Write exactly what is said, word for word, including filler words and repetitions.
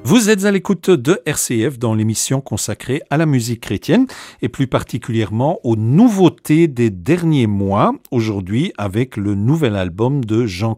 Vous êtes à l'écoute de R C F dans l'émission consacrée à la musique chrétienne et plus particulièrement aux nouveautés des derniers mois, aujourd'hui avec le nouvel album de Jean